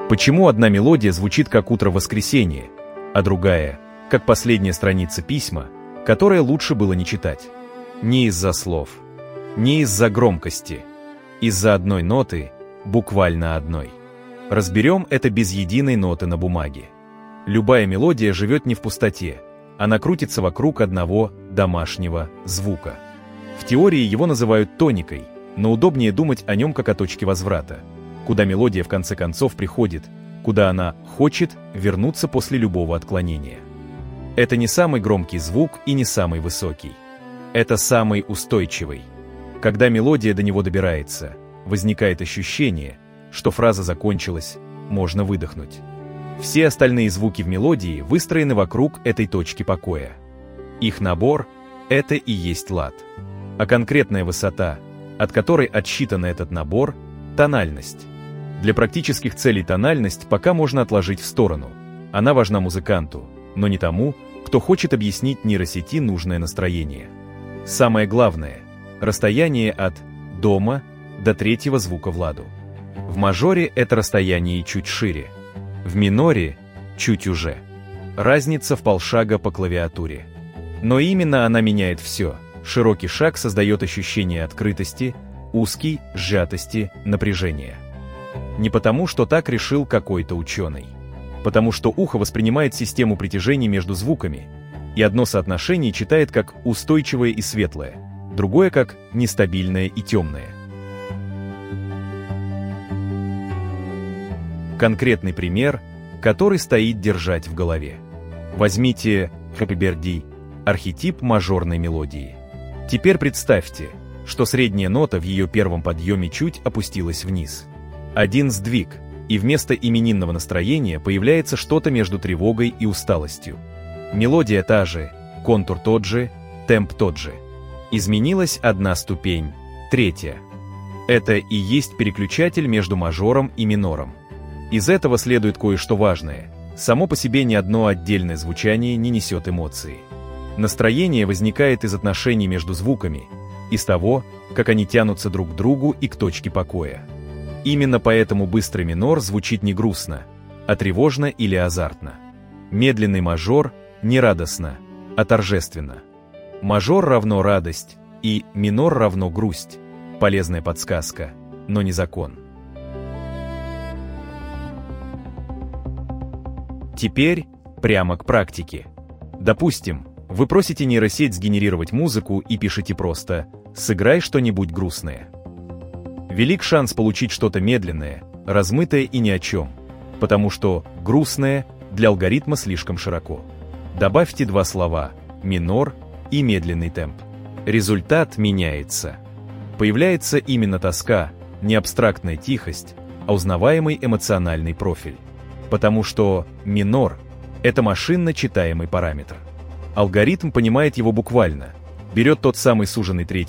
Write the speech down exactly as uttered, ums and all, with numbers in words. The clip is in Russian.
Почему одна мелодия звучит как утро воскресенья, а другая — как последняя страница письма, которое лучше было не читать? Не из-за слов, не из-за громкости, из-за одной ноты, буквально одной. Разберем это без единой ноты на бумаге. Любая мелодия живет не в пустоте, она крутится вокруг одного домашнего звука. В теории его называют тоникой, но удобнее думать о нем как о точке возврата, куда мелодия в конце концов приходит, куда она хочет вернуться после любого отклонения. Это не самый громкий звук и не самый высокий. Это самый устойчивый. Когда мелодия до него добирается, возникает ощущение, что фраза закончилась, можно выдохнуть. Все остальные звуки в мелодии выстроены вокруг этой точки покоя. Их набор — это и есть лад. А конкретная высота, от которой отсчитан этот набор — тональность. Для практических целей тональность пока можно отложить в сторону. Она важна музыканту, но не тому, кто хочет объяснить нейросети нужное настроение. Самое главное — расстояние от дома до третьего звука в ладу. В мажоре это расстояние чуть шире, в миноре — чуть уже. Разница в полшага по клавиатуре. Но именно она меняет все. Широкий шаг создает ощущение открытости, узкий — сжатости, напряжения. Не потому, что так решил какой-то ученый. Потому что ухо воспринимает систему притяжения между звуками, и одно соотношение читает как устойчивое и светлое, другое как нестабильное и темное. Конкретный пример, который стоит держать в голове. Возьмите Happy Birthday, архетип мажорной мелодии. Теперь представьте, что средняя нота в ее первом подъеме чуть опустилась вниз. Один сдвиг, и вместо именинного настроения появляется что-то между тревогой и усталостью. Мелодия та же, контур тот же, темп тот же. Изменилась одна ступень, третья. Это и есть переключатель между мажором и минором. Из этого следует кое-что важное. Само по себе ни одно отдельное звучание не несет эмоции. Настроение возникает из отношений между звуками, из того, как они тянутся друг к другу и к точке покоя. Именно поэтому быстрый минор звучит не грустно, а тревожно или азартно. Медленный мажор не радостно, а торжественно. Мажор равно радость, и минор равно грусть. Полезная подсказка, но не закон. Теперь прямо к практике. Допустим, вы просите нейросеть сгенерировать музыку и пишете просто «сыграй что-нибудь грустное». Велик шанс получить что-то медленное, размытое и ни о чем, потому что грустное для алгоритма слишком широко. Добавьте два слова «минор» и «медленный темп». Результат меняется. Появляется именно тоска, не абстрактная тихость, а узнаваемый эмоциональный профиль. Потому что минор — это машинно читаемый параметр. Алгоритм понимает его буквально, берет тот самый суженный третий